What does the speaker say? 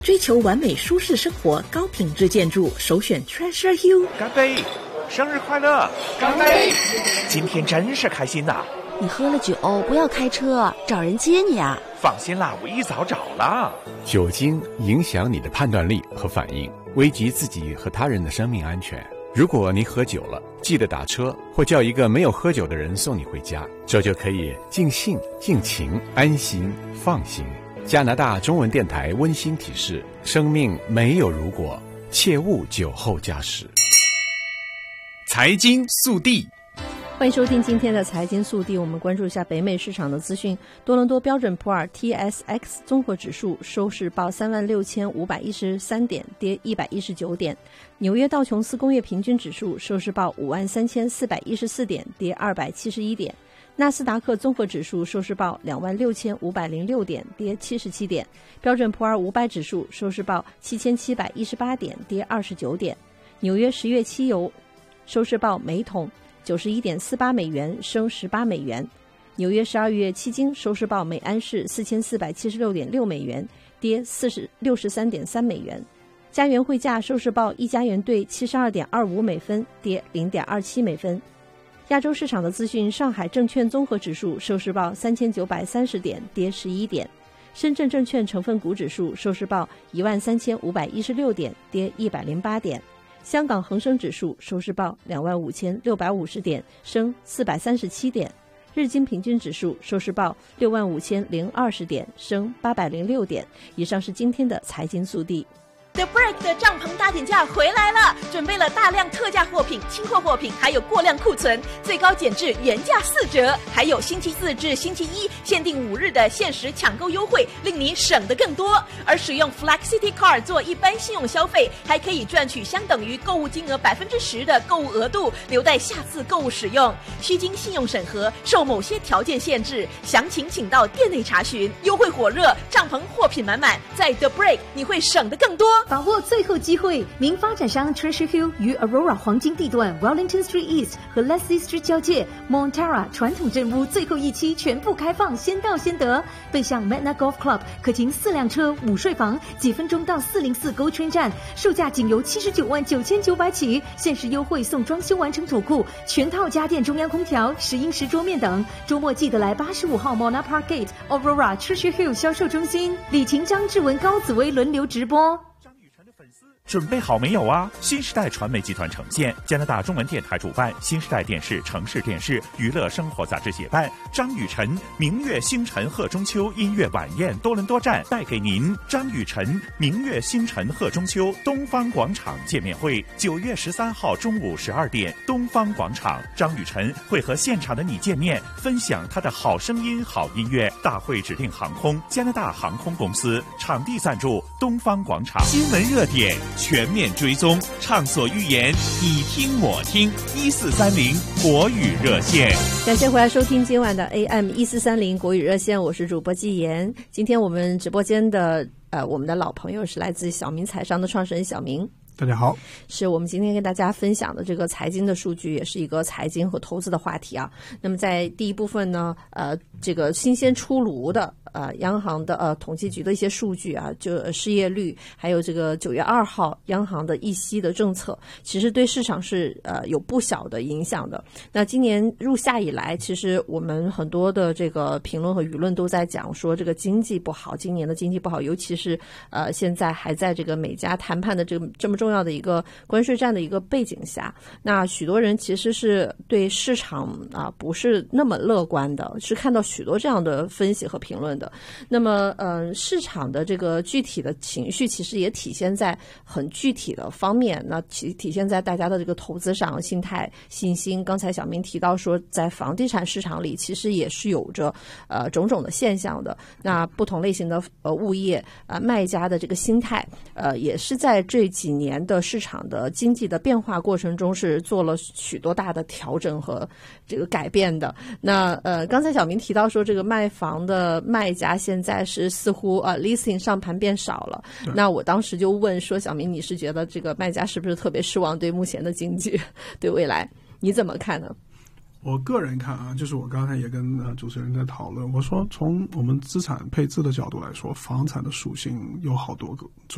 追求完美舒适生活，高品质建筑，首选 Treasure Hill。 干杯！生日快乐！ 干杯！ 今天真是开心呐！ 你喝了酒不要开车，找人接你啊！ 放心啦，我一早找了。 酒精影响你的判断力和反应，危及自己和他人的生命安全。如果你喝酒了，记得打车或叫一个没有喝酒的人送你回家，这就可以尽兴、尽情、安心、放心。加拿大中文电台温馨提示：生命没有如果，切勿酒后驾驶。 财经速递， 欢迎收听今天的财经速递。我们关注一下北美市场的资讯。多伦多标准普尔 TSX 综合指数收市报36,513点，跌119点。纽约道琼斯工业平均指数收市报53,414点，跌271点。纳斯达克综合指数收市报26,506点，跌77点。标准普尔500指数收市报7,718点，跌29点。纽约10月期油收市报每桶91.48美元，升18美元。纽约12月期金收市报每安士4476.6美元，跌63.3美元。加元汇价收市报1加元兑72.25美分，跌0.27美分。亚洲市场的资讯，上海证券综合指数收市报3930点，跌11点。深圳证券成分股指数收市报13516点，跌108点。香港恒生指数收市报25650点，升437点。日经平均指数收市报65020点，升806点。以上是今天的财经速递。 The Break 的帐篷大减价回来了，准备了大量特价货品、清货货品，还有过量库存，最高减至原价4折，还有星期4至星期1限定5日的限时抢购优惠，令你省得更多。而使用 Flexity Card 做一般信用消费，还可以赚取相等于购物金额10%的购物额度，留待下次购物使用。需经信用审核，受某些条件限制，详情请到店内查询。优惠火热，帐篷货品满满，在 The Break 你会省得更多。 把握最后机会，名发展商 Treasure Hill 于 Aurora 黄金地段 Wellington Street East 和 Leslie Street 交界 Montara 传统镇屋最后一期全部开放，先到先得。背向 Magna Golf Club 可停4辆车，5睡房，几分钟到404 GO Train 站，售价仅由799900起，限时优惠送装修完成土库，全套家电、中央空调、10英尺桌面等。周末记得来85号 Mona Park Gate Aurora Treasure Hill 销售中心，李婷、张志文、高紫薇轮流直播。 准备好没有啊？新时代传媒集团呈现，加拿大中文电台主办，新时代电视、城市电视、娱乐生活杂志协办，张雨晨明月星辰贺中秋音乐晚宴多伦多站带给您张雨晨明月星辰贺中秋东方广场见面会，9月13号中午12点，东方广场，张雨晨会和现场的你见面，分享他的好声音、好音乐。大会指定航空加拿大航空公司，场地赞助东方广场。新闻热点全面追踪，畅所欲言，你听我听，1430国语热线。 感谢回来收听今晚的 AM1430国语热线，我是主播季言。今天我们直播间的我们的老朋友是来自小明财商的创始人小明。 大家好， 是我们今天跟大家分享的这个财经的数据，也是一个财经和投资的话题啊。那么在第一部分呢，这个新鲜出炉的央行的统计局的一些数据啊，就失业率，还有这个9月2号央行的议息的政策，其实对市场是有不小的影响的。那今年入夏以来，其实我们很多的这个评论和舆论都在讲说这个经济不好，今年的经济不好，尤其是现在还在这个美加谈判的这么重要的一个关税战的一个背景下，那许多人其实是对市场不是那么乐观的，是看到许多这样的分析和评论的。那么市场的这个具体的情绪其实也体现在很具体的方面，那体现在大家的这个投资上，心态、信心。刚才小明提到说，在房地产市场里其实也是有着种种的现象的。那不同类型的物业卖家的这个心态也是在这几年的市场的经济的变化过程中是做了许多大的调整和这个改变的。那刚才小明提到说，这个卖房的卖家现在是似乎leasing 上盘变少了。那我当时就问说，小明，你是觉得这个卖家是不是特别失望对目前的经济，对未来你怎么看呢？ 我个人看啊，就是我刚才也跟主持人在讨论，我说从我们资产配置的角度来说，房产的属性有好多个。